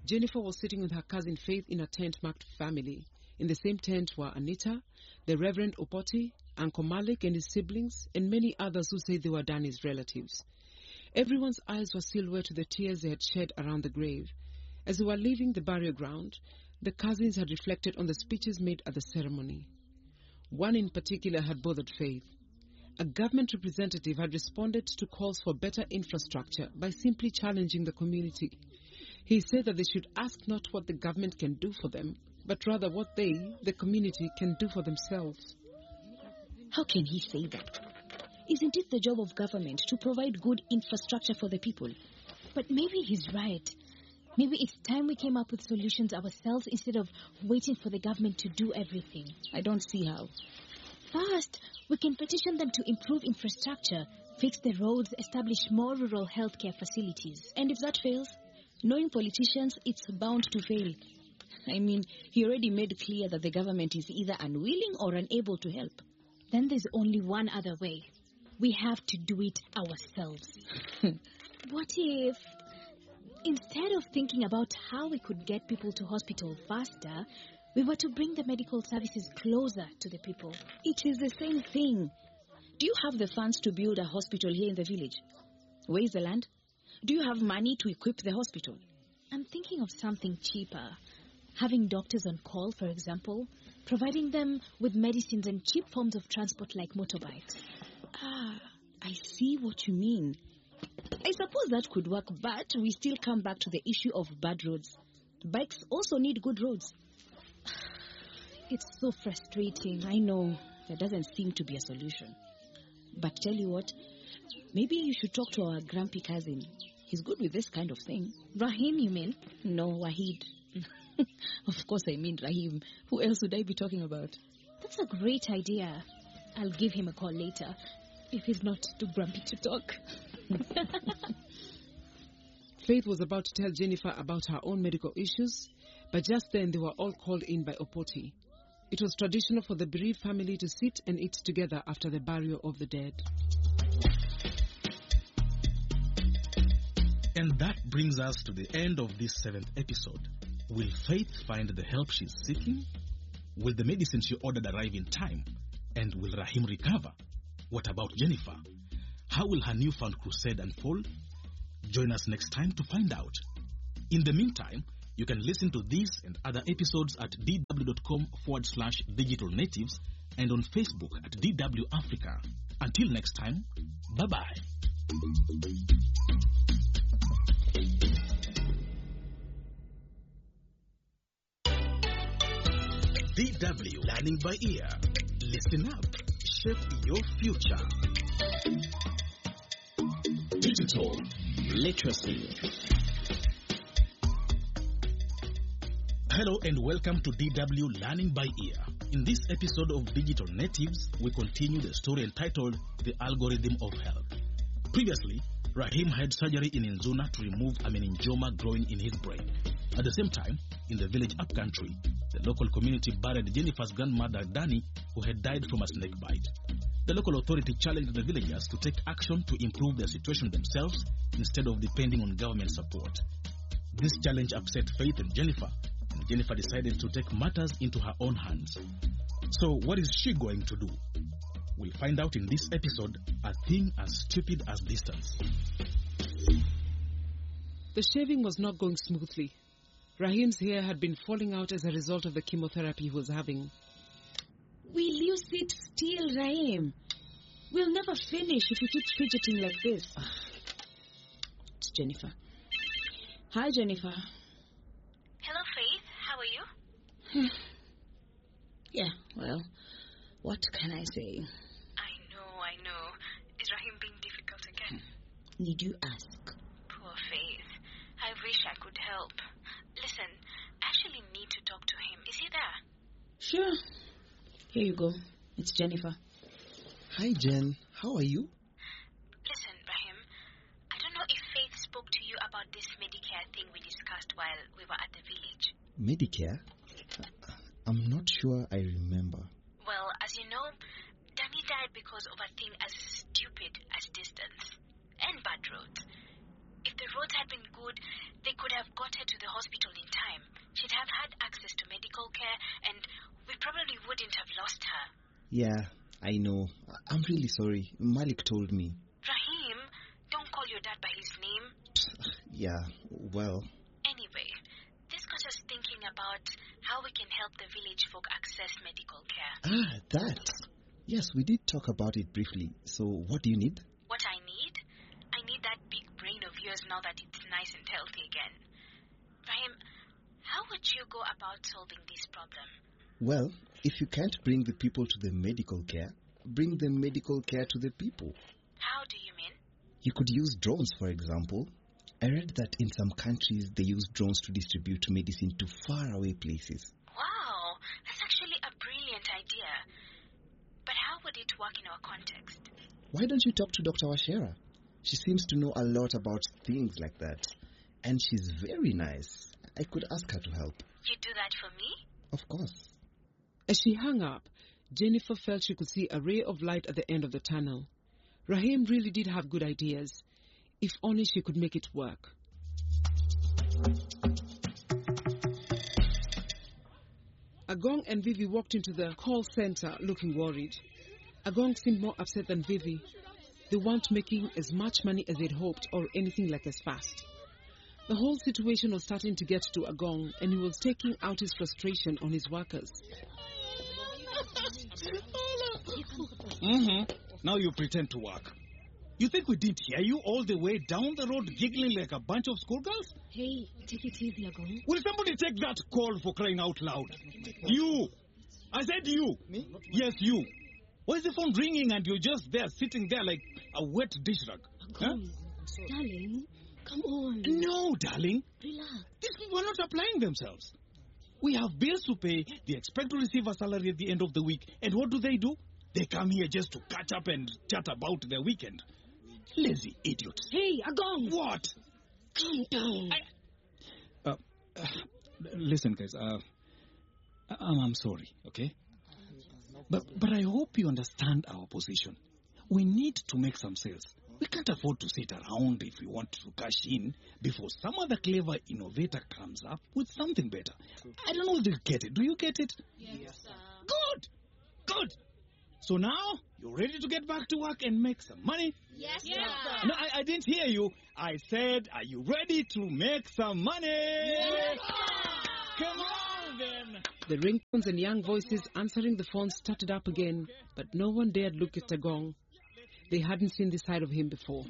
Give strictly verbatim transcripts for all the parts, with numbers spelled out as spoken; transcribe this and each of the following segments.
Jennifer was sitting with her cousin Faith in a tent marked family. In the same tent were Anita, the Reverend Opoti, Uncle Malik and his siblings, and many others who said they were Danny's relatives. Everyone's eyes were still wet to the tears they had shed around the grave. As they were leaving the burial ground, the cousins had reflected on the speeches made at the ceremony. One in particular had bothered Faith. A government representative had responded to calls for better infrastructure by simply challenging the community. He said that they should ask not what the government can do for them, but rather what they, the community, can do for themselves. How can he say that? Isn't it the job of government to provide good infrastructure for the people? But maybe he's right. Maybe it's time we came up with solutions ourselves instead of waiting for the government to do everything. I don't see how. First, we can petition them to improve infrastructure, fix the roads, establish more rural healthcare facilities. And if that fails, knowing politicians, it's bound to fail. I mean, he already made clear that the government is either unwilling or unable to help. Then there's only one other way. We have to do it ourselves. What if, instead of thinking about how we could get people to hospital faster, we were to bring the medical services closer to the people? It is the same thing. Do you have the funds to build a hospital here in the village? Where is the land? Do you have money to equip the hospital? I'm thinking of something cheaper. Having doctors on call, for example, providing them with medicines and cheap forms of transport like motorbikes. Ah, I see what you mean. I suppose that could work, but we still come back to the issue of bad roads. Bikes also need good roads. It's so frustrating. I know. There doesn't seem to be a solution. But tell you what, maybe you should talk to our grumpy cousin. He's good with this kind of thing. Rahim, you mean? No, Wahid. Of course I mean Rahim. Who else would I be talking about? That's a great idea. I'll give him a call later, if he's not too grumpy to talk. Faith was about to tell Jennifer about her own medical issues, but just then they were all called in by Opoti. It was traditional for the bereaved family to sit and eat together after the burial of the dead. And that brings us to the end of this seventh episode. Will Faith find the help she's seeking? Will the medicine she ordered arrive in time? And will Rahim recover? What about Jennifer? How will her newfound crusade unfold? Join us next time to find out. In the meantime, you can listen to these and other episodes at dw.com forward slash digital natives and on Facebook at D W Africa. Until next time, bye-bye. D W Learning by Ear. Listen up. Shape your future. Digital literacy. Hello and welcome to D W Learning by Ear. In this episode of Digital Natives, we continue the story entitled The Algorithm of Health. Previously, Rahim had surgery in Nzuna to remove a meningioma growing in his brain. At the same time, in the village upcountry, the local community buried Jennifer's grandmother Danny, who had died from a snake bite. The local authority challenged the villagers to take action to improve their situation themselves instead of depending on government support. This challenge upset Faith and Jennifer, and Jennifer decided to take matters into her own hands. So what is she going to do? We'll find out in this episode, a thing as stupid as distance. The shaving was not going smoothly. Rahim's hair had been falling out as a result of the chemotherapy he was having. Will you sit still, Rahim? We'll never finish if you keep fidgeting like this. It's Jennifer. Hi, Jennifer. Hello, Faith. How are you? Yeah, well, what can I say? I know, I know. Is Rahim being difficult again? Need you ask? Poor Faith. I wish I could help. Listen, I actually need to talk to him. Is he there? Sure. Here you go. It's Jennifer. Hi, Jen. How are you? Listen, Rahim, I don't know if Faith spoke to you about this Medicare thing we discussed while we were at the village. Medicare? I'm not sure I remember. Well, as you know, Danny died because of a thing as stupid as distance and bad roads. If the roads had been good, they could have got her to the hospital in time, she'd have had access to medical care, and we probably wouldn't have lost her. Yeah, I know. I- I'm really sorry. Malik told me. Rahim, don't call your dad by his name. Yeah, well, Anyway, this got us thinking about how we can help the village folk access medical care. ah, that. Yes, we did talk about it briefly. So, what do you need? What I need? I need that big brain of yours now that it's nice and healthy again. Rahim, how would you go about solving this problem? Well, if you can't bring the people to the medical care, bring the medical care to the people. How do you mean? You could use drones, for example. I read that in some countries they use drones to distribute medicine to faraway places. Wow, that's actually a brilliant idea. But how would it work in our context? Why don't you talk to Doctor Washera? She seems to know a lot about things like that. And she's very nice. I could ask her to help. You'd do that for me? Of course. As she hung up, Jennifer felt she could see a ray of light at the end of the tunnel. Rahim really did have good ideas. If only she could make it work. Agong and Vivi walked into the call center looking worried. Agong seemed more upset than Vivi. They weren't making as much money as they'd hoped or anything like as fast. The whole situation was starting to get to Agong, and he was taking out his frustration on his workers. Mm-hmm. Now you pretend to work. You think we didn't hear you all the way down the road giggling like a bunch of schoolgirls? Hey, take it easy, Agong. Will somebody take that call for crying out loud? You! I said you! Me? Yes, you. Why is the phone ringing and you're just there, sitting there like a wet dish rag? Huh? Darling, come on. No, darling. Relax. These people are not applying themselves. We have bills to pay. They expect to receive a salary at the end of the week. And what do they do? They come here just to catch up and chat about their weekend. Lazy idiots. Hey, Agong! What? Calm down. I, uh, uh, listen, guys. Uh, I'm, I'm sorry, okay? But, but I hope you understand our position. We need to make some sales. We can't afford to sit around if we want to cash in before some other clever innovator comes up with something better. I don't know if you get it. Do you get it? Yes, sir. Good! Good! So now, you're ready to get back to work and make some money? Yes, yes sir. No, I, I didn't hear you. I said, are you ready to make some money? Yes, sir. Come on, then. The ringtones and young voices answering the phone started up again, but no one dared look at Agong. They hadn't seen this side of him before.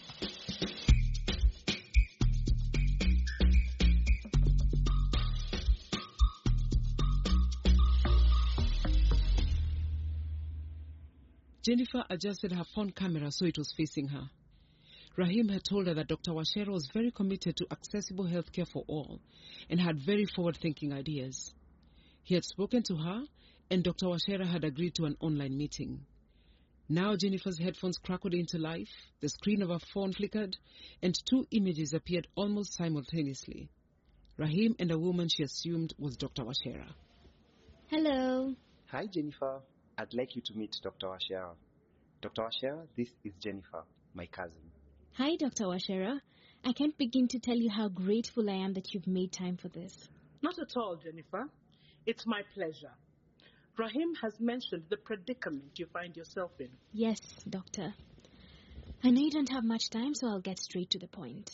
Jennifer adjusted her phone camera so it was facing her. Rahim had told her that Doctor Washera was very committed to accessible healthcare for all and had very forward-thinking ideas. He had spoken to her, and Doctor Washera had agreed to an online meeting. Now Jennifer's headphones crackled into life, the screen of her phone flickered, and two images appeared almost simultaneously. Rahim and a woman she assumed was Doctor Washera. Hello. Hi, Jennifer. I'd like you to meet Doctor Washera. Doctor Washera, this is Jennifer, my cousin. Hi, Doctor Washera. I can't begin to tell you how grateful I am that you've made time for this. Not at all, Jennifer. It's my pleasure. Rahim has mentioned the predicament you find yourself in. Yes, Doctor. I know you don't have much time, so I'll get straight to the point.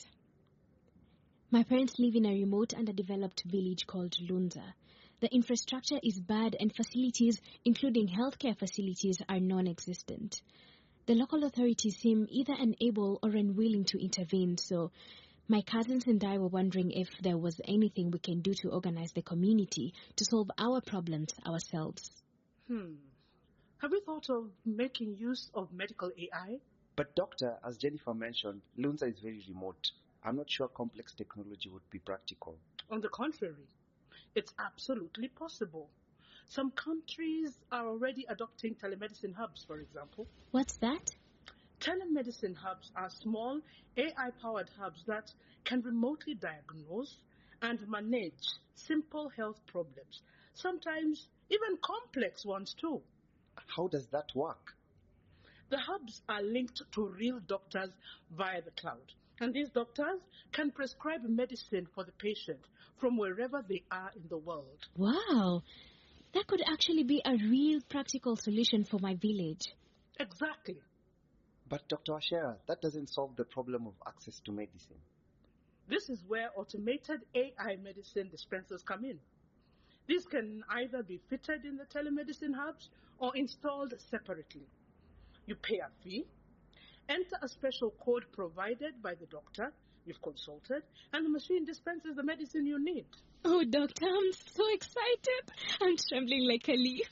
My parents live in a remote, underdeveloped village called Lunza. The infrastructure is bad and facilities, including healthcare facilities, are non-existent. The local authorities seem either unable or unwilling to intervene, so my cousins and I were wondering if there was anything we can do to organize the community to solve our problems ourselves. Hmm. Have you thought of making use of medical A I? But doctor, as Jennifer mentioned, Lunza is very remote. I'm not sure complex technology would be practical. On the contrary, it's absolutely possible. Some countries are already adopting telemedicine hubs, for example. What's that? Telemedicine hubs are small A I-powered hubs that can remotely diagnose and manage simple health problems, sometimes even complex ones too. How does that work? The hubs are linked to real doctors via the cloud. And these doctors can prescribe medicine for the patient from wherever they are in the world. Wow. That could actually be a real practical solution for my village. Exactly. But Doctor Washera, that doesn't solve the problem of access to medicine. This is where automated A I medicine dispensers come in. These can either be fitted in the telemedicine hubs or installed separately. You pay a fee, enter a special code provided by the doctor you've consulted, and the machine dispenses the medicine you need. Oh, doctor, I'm so excited. I'm trembling like a leaf.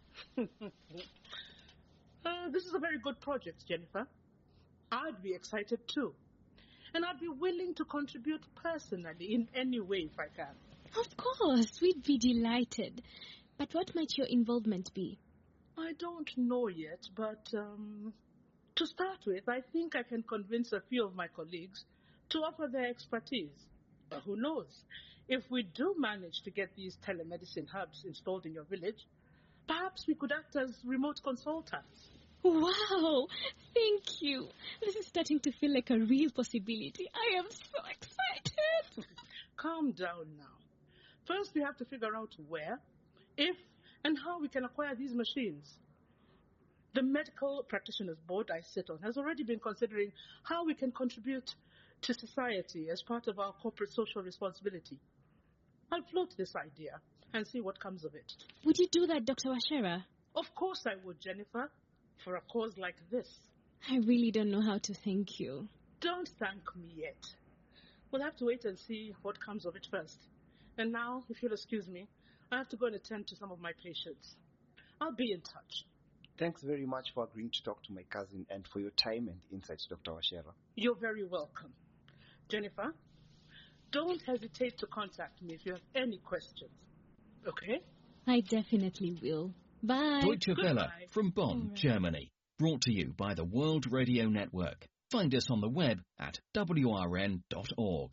uh, this is a very good project, Jennifer. I'd be excited too. And I'd be willing to contribute personally in any way if I can. Of course, we'd be delighted. But what might your involvement be? I don't know yet, but um, to start with, I think I can convince a few of my colleagues to offer their expertise. Uh, who knows? If we do manage to get these telemedicine hubs installed in your village, perhaps we could act as remote consultants. Wow, thank you. This is starting to feel like a real possibility. I am so excited. Calm down now. First, we have to figure out where, if, and how we can acquire these machines. The Medical Practitioners Board I sit on has already been considering how we can contribute to society as part of our corporate social responsibility. I'll float this idea and see what comes of it. Would you do that, Doctor Washera? Of course I would, Jennifer, for a cause like this. I really don't know how to thank you. Don't thank me yet. We'll have to wait and see what comes of it first. And now, if you'll excuse me, I have to go and attend to some of my patients. I'll be in touch. Thanks very much for agreeing to talk to my cousin and for your time and insights, Doctor Washera. You're very welcome. Jennifer, don't hesitate to contact me if you have any questions. Okay? I definitely will. Bye. Deutsche Welle Goodbye. from Bonn, Right. Germany. Brought to you by the World Radio Network. Find us on the web at w r n dot org.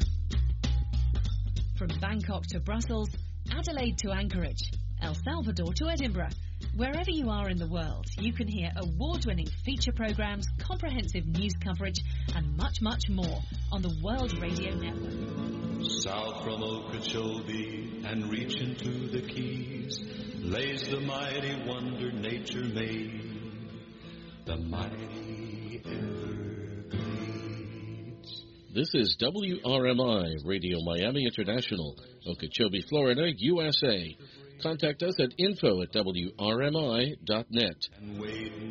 From Bangkok to Brussels, Adelaide to Anchorage, El Salvador to Edinburgh. Wherever you are in the world, you can hear award-winning feature programs, comprehensive news coverage, and much, much more on the World Radio Network. South from Okeechobee and reach into the Keys lays the mighty wonder nature made, the mighty Everglades. This is W R M I, Radio Miami International, Okeechobee, Florida, U S A. Contact us at info at w r m i dot net.